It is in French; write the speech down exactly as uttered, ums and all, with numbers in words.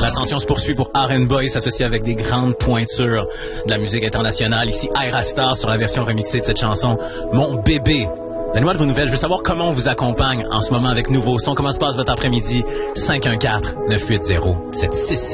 L'ascension se poursuit pour R and Boy, s'associe avec des grandes pointures de la musique internationale. Ici, Aira Star sur la version remixée de cette chanson, Mon bébé. Donnez-moi de vos nouvelles. Je veux savoir comment on vous accompagne en ce moment avec Nouveau Son. Comment se passe votre après-midi? cinq un quatre, neuf huit zéro, sept six